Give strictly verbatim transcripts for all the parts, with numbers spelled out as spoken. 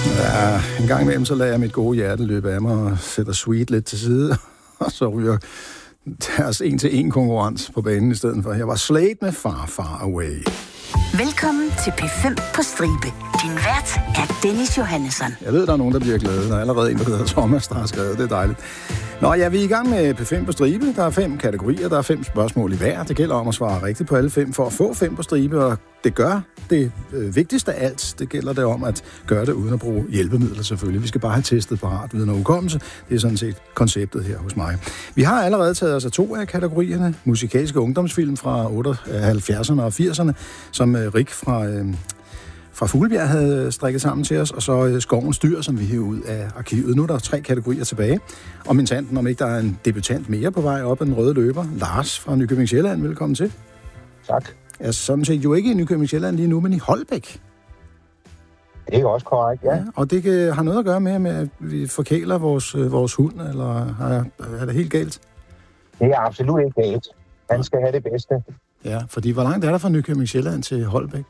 Ja, en gang imellem, så lader jeg mit gode hjerte løbe af mig og sætter Sweet lidt til side, og så ryger deres en-til-en konkurrence på banen i stedet for. Jeg var Slade med Far Far Away. Velkommen til P fem på stribe. Din vært er Dennis Johannesson. Jeg ved, der er nogen, der bliver glade. Der er allerede en, der hedder Thomas, der har skrevet. Det er dejligt. Nå, ja, vi er i gang med P fem på stribe. Der er fem kategorier, der er fem spørgsmål i hver. Det gælder om at svare rigtigt på alle fem for at få fem på stribe, og det gør det øh, vigtigste af alt. Det gælder det om at gøre det uden at bruge hjælpemidler selvfølgelig. Vi skal bare have testet parat viden og hukommelse. Det er sådan set konceptet her hos mig. Vi har allerede taget os af to af kategorierne. Musikalske ungdomsfilm fra halvfjerdserne og firserne, som øh, Rik fra... Øh, fra Fuglebjerg havde strikket sammen til os, og så Skovens Dyr, som vi hæver ud af arkivet. Nu er der tre kategorier tilbage. Og min tanten, om ikke der er en debutant mere på vej op ad den røde løber. Lars fra Nykøbing Sjælland, velkommen til. Tak. Jeg er sådan set jo ikke i Nykøbing Sjælland lige nu, men i Holbæk. Det er også korrekt, ja. ja og det kan, har noget at gøre med, med, at vi forkæler vores, vores hund, eller er, er det helt galt? Det er absolut ikke galt. Han skal have det bedste. Ja, fordi hvor langt er der fra Nykøbing Sjælland til Holbæk?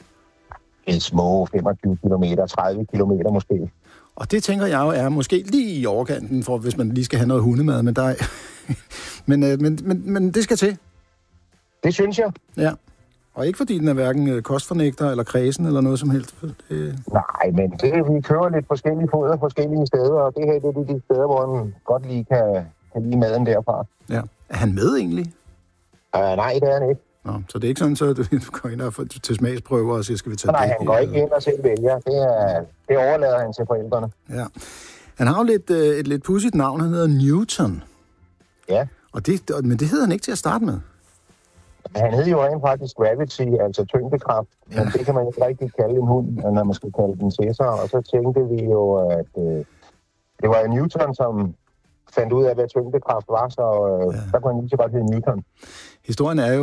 En små femogtyve kilometer, tredive kilometer måske. Og det tænker jeg jo er måske lige i overkanten, for hvis man lige skal have noget hundemad, men, der er... men, men, men, men det skal til. Det synes jeg. Ja, og ikke fordi den er hverken kostfornægter eller kredsen eller noget som helst. Det... Nej, men det, vi kører lidt forskellige foder forskellige steder, og det her det er de steder, hvor man godt lige kan, kan lide maden derfra. Ja. Er han med egentlig? Uh, nej, det er han ikke. Nå, så det er ikke sådan, så du går ind og får til smagsprøver og siger, skal vi tage nej, det? Nej, han går ikke ind og selv vælger. Det, er, det overlader han til forældrene. Ja. Han har jo lidt, øh, et lidt pudsigt navn. Han hedder Newton. Ja. Og det, men det hedder han ikke til at starte med. Han hed jo rent faktisk Gravity, altså tyngdekraft. Ja. Men det kan man ikke rigtig kalde en hund, når man skal kalde den Cæsar. Og så tænkte vi jo, at øh, det var Newton, som fandt ud af, hvad tyngdekraft var, så øh, ja. Der kunne han lige så godt hedde Newton. Historien er jo,